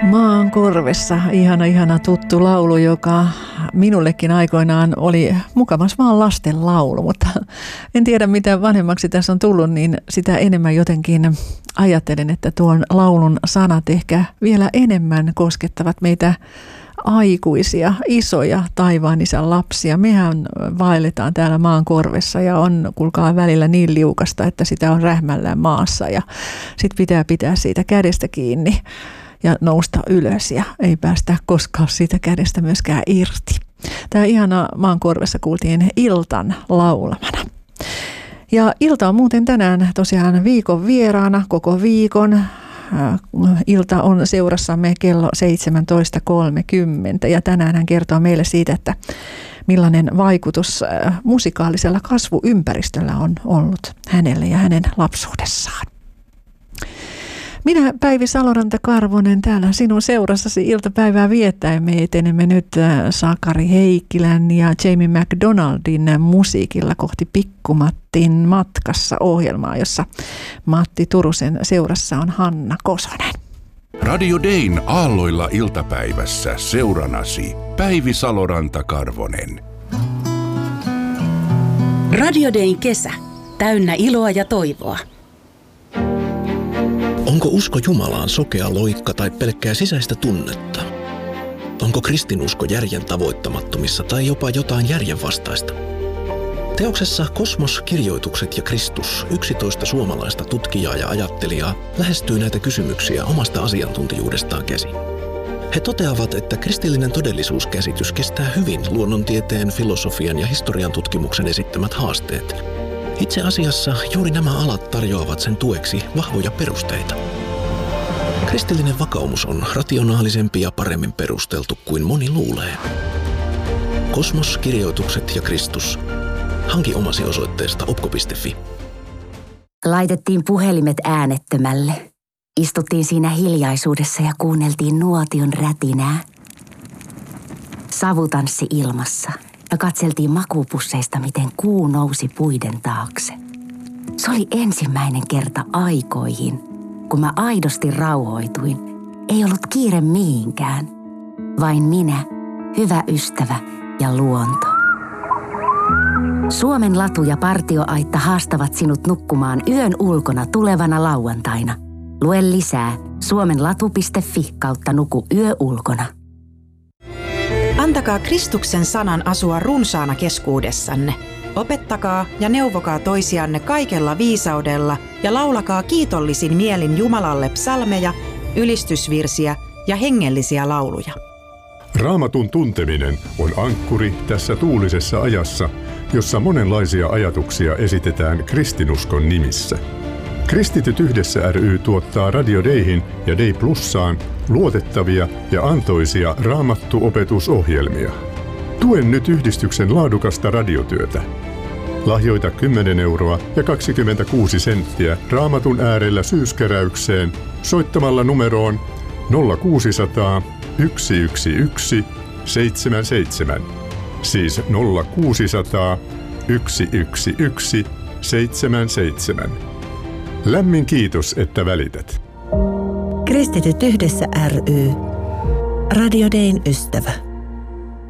Maan korvessa ihana tuttu laulu, joka minullekin aikoinaan oli mukamas vaan lasten laulu, mutta en tiedä mitä vanhemmaksi tässä on tullut, niin sitä enemmän jotenkin ajattelen, että tuon laulun sanat ehkä vielä enemmän koskettavat meitä aikuisia, isoja taivaan isän lapsia. Mehän vaelletaan täällä maan korvessa ja on kuulkaa välillä niin liukasta, että sitä on rähmällään maassa ja sit pitää siitä kädestä kiinni ja nousta ylös ja ei päästä koskaan siitä kädestä myöskään irti. Tämä ihana maan korvessa kuultiin Iltan laulamana. Ja Ilta on muuten tänään tosiaan viikon vieraana koko viikon. Ilta on seurassamme kello 17.30 ja tänään hän kertoo meille siitä, että millainen vaikutus musikaalisella kasvuympäristöllä on ollut hänelle ja hänen lapsuudessaan. Minä Päivi Saloranta-Karvonen täällä sinun seurassasi iltapäivää viettäen. Me etenemme nyt Sakari Heikkilän ja Jamie McDonaldin musiikilla kohti Pikkumattin matkassa -ohjelmaa, jossa Matti Turusen seurassa on Hanna Kosonen. Radio Dayn aalloilla iltapäivässä seuranasi Päivi Saloranta-Karvonen. Radio Dayn kesä. Täynnä iloa ja toivoa. Onko usko Jumalaan sokea loikka tai pelkkää sisäistä tunnetta? Onko kristinusko järjen tavoittamattomissa tai jopa jotain järjenvastaista? Teoksessa Kosmos, kirjoitukset ja Kristus 11 suomalaista tutkijaa ja ajattelijaa lähestyy näitä kysymyksiä omasta asiantuntijuudestaan käsin. He toteavat, että kristillinen todellisuuskäsitys kestää hyvin luonnontieteen, filosofian ja historian tutkimuksen esittämät haasteet. Itse asiassa juuri nämä alat tarjoavat sen tueksi vahvoja perusteita. Kristillinen vakaumus on rationaalisempi ja paremmin perusteltu kuin moni luulee. Kosmos, kirjoitukset ja Kristus. Hanki omasi osoitteesta opko.fi. Laitettiin puhelimet äänettömälle. Istuttiin siinä hiljaisuudessa ja kuunneltiin nuotion rätinää. Savu tanssi ilmassa. Ja katseltiin makuupusseista, miten kuu nousi puiden taakse. Se oli ensimmäinen kerta aikoihin, kun mä aidosti rauhoituin. Ei ollut kiire mihinkään. Vain minä, hyvä ystävä ja luonto. Suomen latu ja partioaitta haastavat sinut nukkumaan yön ulkona tulevana lauantaina. Lue lisää suomenlatu.fi/nuku yö ulkona. Antakaa Kristuksen sanan asua runsaana keskuudessanne. Opettakaa ja neuvokaa toisianne kaikella viisaudella ja laulakaa kiitollisin mielin Jumalalle psalmeja, ylistysvirsiä ja hengellisiä lauluja. Raamatun tunteminen on ankkuri tässä tuulisessa ajassa, jossa monenlaisia ajatuksia esitetään kristinuskon nimissä. Kristityt yhdessä ry tuottaa Radio Dayhin ja Day Plussaan luotettavia ja antoisia raamattuopetusohjelmia. Tuen nyt yhdistyksen laadukasta radiotyötä. Lahjoita 10 euroa ja 26 senttiä Raamatun äärellä syyskeräykseen soittamalla numeroon 0600 111 77. Siis 0600 111 77. Lämmin kiitos, että välität. Kristityt yhdessä ry. Radio Dayn ystävä.